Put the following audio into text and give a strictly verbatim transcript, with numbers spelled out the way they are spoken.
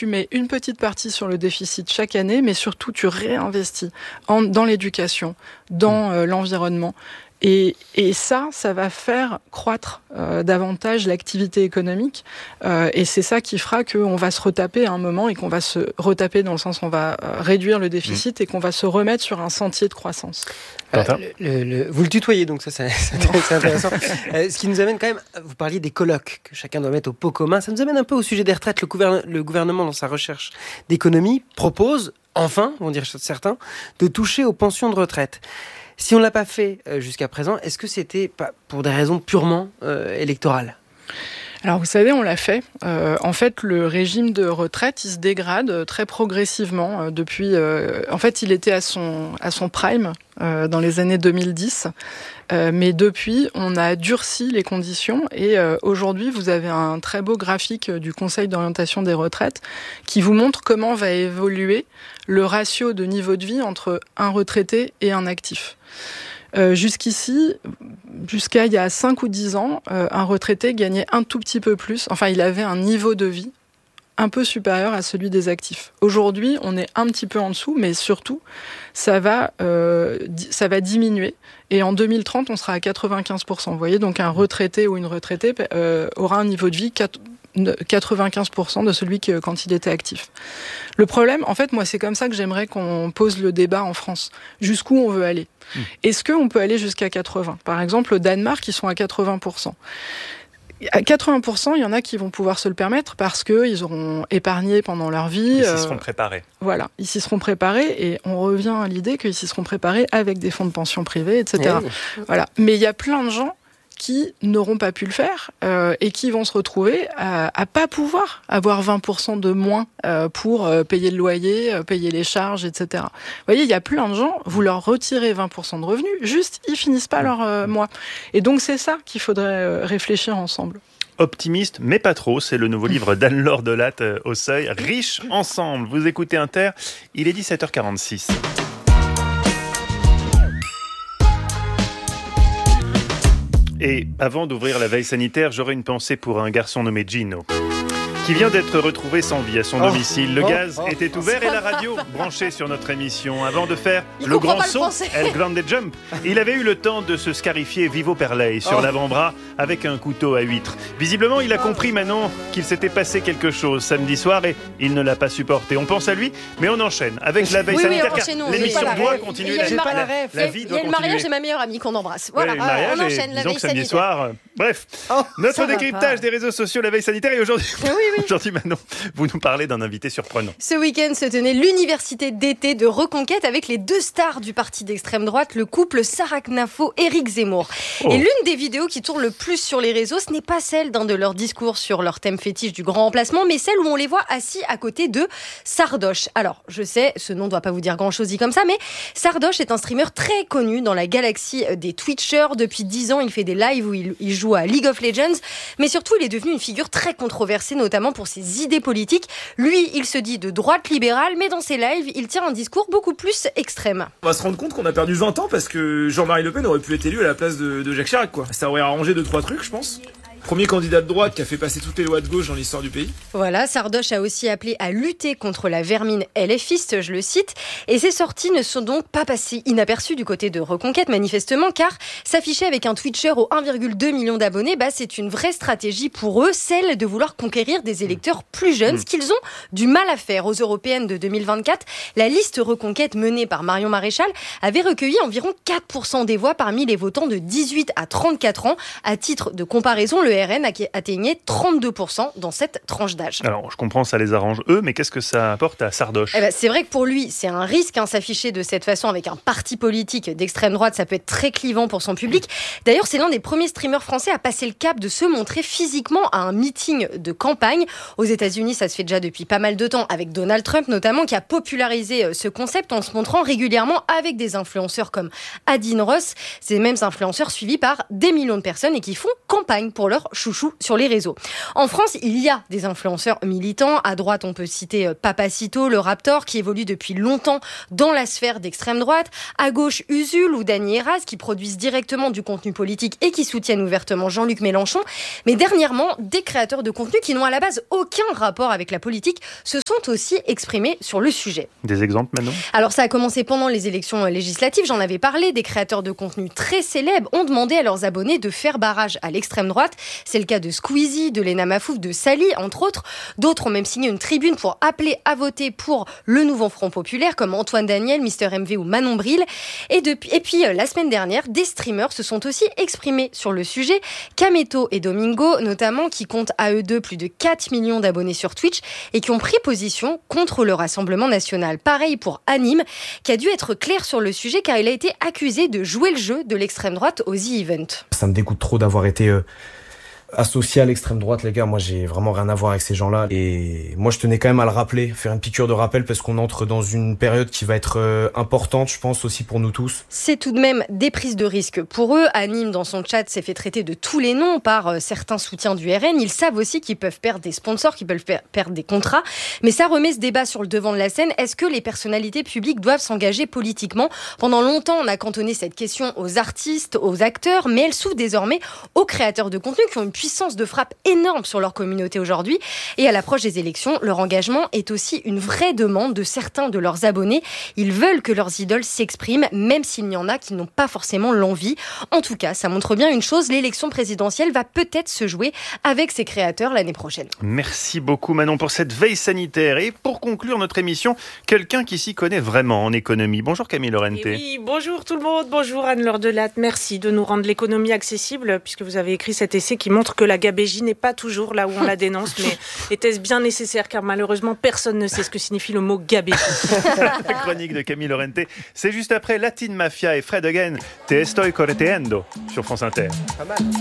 tu mets une petite partie sur le déficit chaque année, mais surtout tu réinvestis en, dans l'éducation, dans euh, l'environnement. Et, et ça, ça va faire croître euh, davantage l'activité économique. Euh, et c'est ça qui fera qu'on va se retaper à un moment et qu'on va se retaper dans le sens où on va euh, réduire le déficit mmh. et qu'on va se remettre sur un sentier de croissance. Euh, le, le, le, vous le tutoyez, donc ça c'est, c'est intéressant. euh, ce qui nous amène quand même, vous parliez des colloques que chacun doit mettre au pot commun. Ça nous amène un peu au sujet des retraites. Le, gouverne, le gouvernement, dans sa recherche d'économie, propose, enfin, vont dire certains, de toucher aux pensions de retraite. Si on ne l'a pas fait euh, jusqu'à présent, est-ce que c'était pas pour des raisons purement euh, électorales ? Alors vous savez, on l'a fait. Euh, en fait, le régime de retraite, il se dégrade très progressivement euh, depuis. Euh, en fait, il était à son à son prime euh, dans les années deux mille dix, euh, mais depuis, on a durci les conditions et euh, aujourd'hui, vous avez un très beau graphique du Conseil d'orientation des retraites qui vous montre comment va évoluer le ratio de niveau de vie entre un retraité et un actif. Euh, jusqu'ici, jusqu'à il y a cinq ou dix ans, euh, un retraité gagnait un tout petit peu plus. Enfin, il avait un niveau de vie un peu supérieur à celui des actifs. Aujourd'hui, on est un petit peu en dessous, mais surtout, ça va, euh, ça va diminuer. Et en deux mille trente, on sera à quatre-vingt-quinze pour cent. Vous voyez, donc un retraité ou une retraitée euh, aura un niveau de vie quatre-vingt-quinze pour cent de celui que, quand il était actif. Le problème, en fait, moi, c'est comme ça que j'aimerais qu'on pose le débat en France. Jusqu'où on veut aller ? Mmh. Est-ce qu'on peut aller jusqu'à quatre-vingts ? Par exemple, au Danemark, ils sont à quatre-vingts pour cent. À quatre-vingts pour cent, il y en a qui vont pouvoir se le permettre parce qu'ils auront épargné pendant leur vie. Ils s'y seront préparés. Voilà, ils s'y seront préparés et on revient à l'idée qu'ils s'y seront préparés avec des fonds de pension privés, et cetera. Oui. Voilà. Mais il y a plein de gens qui n'auront pas pu le faire euh, et qui vont se retrouver à, à pas pouvoir avoir vingt pour cent de moins euh, pour euh, payer le loyer, euh, payer les charges, et cetera. Vous voyez, il y a plein de gens, vous leur retirez vingt pour cent de revenus, juste, ils finissent pas leur euh, mois. Et donc, c'est ça qu'il faudrait euh, réfléchir ensemble. Optimiste, mais pas trop, c'est le nouveau livre d'Anne-Laure Delatte euh, au Seuil. Riches ensemble, vous écoutez Inter, il est dix-sept heures quarante-six. Et avant d'ouvrir la veille sanitaire, j'aurais une pensée pour un garçon nommé Gino, qui vient d'être retrouvé sans vie à son oh, domicile. Le oh, gaz oh, était ouvert oh, et la radio branchée sur notre émission. Avant de faire il le grand saut, le El Grande Jump, il avait eu le temps de se scarifier vivo per lei sur oh. l'avant-bras avec un couteau à huître. Visiblement, il a compris maintenant qu'il s'était passé quelque chose samedi soir et il ne l'a pas supporté. On pense à lui, mais on enchaîne avec la veille oui, sanitaire oui, car l'émission doit continuer. La, la, la, la, la vie doit continuer. Il y a le mariage de ma meilleure amie qu'on embrasse. Voilà, ouais, mariage, on enchaîne la veille sanitaire. Soir, euh, bref, oh, notre décryptage des réseaux sociaux, la veille sanitaire et aujourd'hui... Oui, oui. Aujourd'hui, Manon, vous nous parlez d'un invité surprenant. Ce week-end se tenait l'université d'été de Reconquête avec les deux stars du parti d'extrême droite, le couple Sarah Knafo et Éric Zemmour. Oh. Et l'une des vidéos qui tourne le plus sur les réseaux, ce n'est pas celle d'un de leurs discours sur leur thème fétiche du grand remplacement, mais celle où on les voit assis à côté de Sardoche. Alors, je sais, ce nom ne doit pas vous dire grand-chose dit comme ça, mais Sardoche est un streamer très connu dans la galaxie des Twitchers. Depuis dix ans, il fait des lives où il, il joue à League of Legends, mais surtout, il est devenu une figure très controversée, notamment pour ses idées politiques. Lui, il se dit de droite libérale, mais dans ses lives, il tient un discours beaucoup plus extrême. On va se rendre compte qu'on a perdu vingt ans parce que Jean-Marie Le Pen aurait pu être élu à la place de, de Jacques Chirac, quoi. Ça aurait arrangé deux, trois trucs, je pense. Premier candidat de droite qui a fait passer toutes les lois de gauche dans l'histoire du pays. Voilà, Sardoche a aussi appelé à lutter contre la vermine LFiste, je le cite. Et ces sorties ne sont donc pas passées inaperçues du côté de Reconquête, manifestement, car s'afficher avec un Twitcher aux un virgule deux million d'abonnés, bah, c'est une vraie stratégie pour eux, celle de vouloir conquérir des électeurs plus jeunes, mmh. ce qu'ils ont du mal à faire. Aux européennes de deux mille vingt-quatre, la liste Reconquête menée par Marion Maréchal avait recueilli environ quatre pour cent des voix parmi les votants de dix-huit à trente-quatre ans. À titre de comparaison, le R N atteignait trente-deux pour cent dans cette tranche d'âge. Alors, je comprends, ça les arrange eux, mais qu'est-ce que ça apporte à Sardoche ? Eh ben, c'est vrai que pour lui, c'est un risque, hein, s'afficher de cette façon avec un parti politique d'extrême droite, ça peut être très clivant pour son public. D'ailleurs, c'est l'un des premiers streamers français à passer le cap de se montrer physiquement à un meeting de campagne. Aux États-Unis, ça se fait déjà depuis pas mal de temps, avec Donald Trump notamment, qui a popularisé ce concept en se montrant régulièrement avec des influenceurs comme Adine Ross, ces mêmes influenceurs suivis par des millions de personnes et qui font campagne pour leur influenceurs chouchous sur les réseaux. En France, il y a des influenceurs militants. À droite, on peut citer Papacito, le Raptor, qui évolue depuis longtemps dans la sphère d'extrême droite. À gauche, Usul ou Dany Heraz, qui produisent directement du contenu politique et qui soutiennent ouvertement Jean-Luc Mélenchon. Mais dernièrement, des créateurs de contenu qui n'ont à la base aucun rapport avec la politique se sont aussi exprimés sur le sujet. Des exemples, Manon ? Alors ça a commencé pendant les élections législatives, j'en avais parlé. Des créateurs de contenu très célèbres ont demandé à leurs abonnés de faire barrage à l'extrême droite. C'est le cas de Squeezie, de Lena Mafouf, de Sally, entre autres. D'autres ont même signé une tribune pour appeler à voter pour le nouveau Front Populaire, comme Antoine Daniel, Mister M V ou Manon Bril. Et, depuis, et puis, la semaine dernière, des streamers se sont aussi exprimés sur le sujet. Kameto et Domingo, notamment, qui comptent à eux deux plus de quatre millions d'abonnés sur Twitch et qui ont pris position contre le Rassemblement national. Pareil pour Anime, qui a dû être clair sur le sujet car il a été accusé de jouer le jeu de l'extrême droite au The Event. Ça me dégoûte trop d'avoir été euh, associé à l'extrême droite, les gars. Moi, j'ai vraiment rien à voir avec ces gens-là. Et moi, je tenais quand même à le rappeler, faire une piqûre de rappel parce qu'on entre dans une période qui va être euh, importante, je pense, aussi pour nous tous. C'est tout de même des prises de risque pour eux. Anime, dans son chat, s'est fait traiter de tous les noms par euh, certains soutiens du R N. Ils savent aussi qu'ils peuvent perdre des sponsors, qu'ils peuvent per- perdre des contrats. Mais ça remet ce débat sur le devant de la scène. Est-ce que les personnalités publiques doivent s'engager politiquement ? Pendant longtemps, on a cantonné cette question aux artistes, aux acteurs, mais elle s'ouvre désormais aux créateurs de contenu qui ont une puissance de frappe énorme sur leur communauté aujourd'hui. Et à l'approche des élections, leur engagement est aussi une vraie demande de certains de leurs abonnés. Ils veulent que leurs idoles s'expriment, même s'il y en a qui n'ont pas forcément l'envie. En tout cas, ça montre bien une chose, l'élection présidentielle va peut-être se jouer avec ses créateurs l'année prochaine. Merci beaucoup Manon pour cette veille sanitaire. Et pour conclure notre émission, quelqu'un qui s'y connaît vraiment en économie. Bonjour Camille Lorente. Et oui, bonjour tout le monde, bonjour Anne-Laure Delatte. Merci de nous rendre l'économie accessible puisque vous avez écrit cet essai qui montre que la gabégie n'est pas toujours là où on la dénonce, mais était-ce bien nécessaire car malheureusement personne ne sait ce que signifie le mot gabégie. La chronique de Camille Lorente, c'est juste après Latin Mafia et Fred Again, Te estoy correteando sur France Inter. Pas mal.